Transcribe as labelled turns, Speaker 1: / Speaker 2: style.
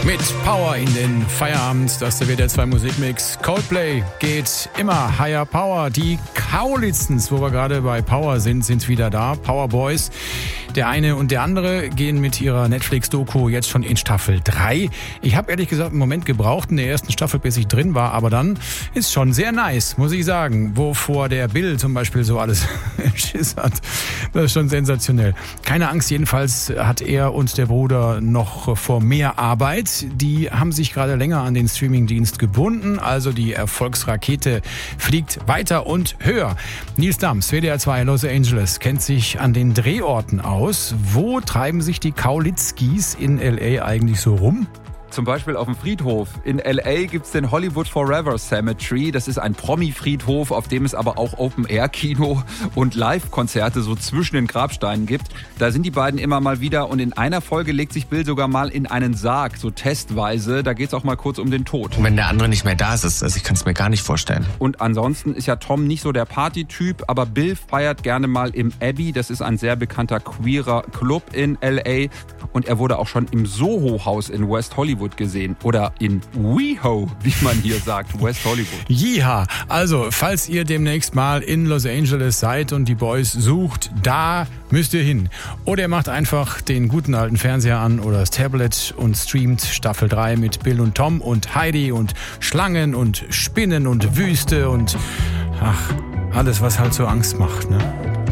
Speaker 1: Mit Power in den Feierabend, das ist der WDR 2 Musikmix. Coldplay geht immer higher Power. Die Kaulitzens, wo wir gerade bei Power sind wieder da. Power Boys. Der eine und der andere gehen mit ihrer Netflix-Doku jetzt schon in Staffel 3. Ich habe ehrlich gesagt einen Moment gebraucht in der ersten Staffel, bis ich drin war, aber dann ist schon sehr nice, muss ich sagen. Wovor der Bill zum Beispiel so alles Schiss hat, das ist schon sensationell. Keine Angst, jedenfalls hat er und der Bruder noch vor mehr Arbeit. Die haben sich gerade länger an den Streamingdienst gebunden, also die Erfolgsrakete fliegt weiter und höher. Nils Dams, WDR 2 Los Angeles, kennt sich an den Drehorten aus. Wo treiben sich die Kaulitzkis in L.A. eigentlich so rum?
Speaker 2: Zum Beispiel auf dem Friedhof. In L.A. gibt's den Hollywood Forever Cemetery. Das ist ein Promi-Friedhof, auf dem es aber auch Open-Air-Kino und Live-Konzerte so zwischen den Grabsteinen gibt. Da sind die beiden immer mal wieder und in einer Folge legt sich Bill sogar mal in einen Sarg, so testweise. Da geht's auch mal kurz um den Tod.
Speaker 3: Und wenn der andere nicht mehr da ist, also ich kann es mir gar nicht vorstellen.
Speaker 2: Und ansonsten ist ja Tom nicht so der Partytyp, aber Bill feiert gerne mal im Abbey. Das ist ein sehr bekannter queerer Club in L.A. Und er wurde auch schon im Soho-Haus in West Hollywood gesehen. Oder in WeHo, wie man hier sagt, West Hollywood.
Speaker 1: Jiha, also falls ihr demnächst mal in Los Angeles seid und die Boys sucht, da müsst ihr hin. Oder ihr macht einfach den guten alten Fernseher an oder das Tablet und streamt Staffel 3 mit Bill und Tom und Heidi und Schlangen und Spinnen und Wüste und ach, alles, was halt so Angst macht, ne?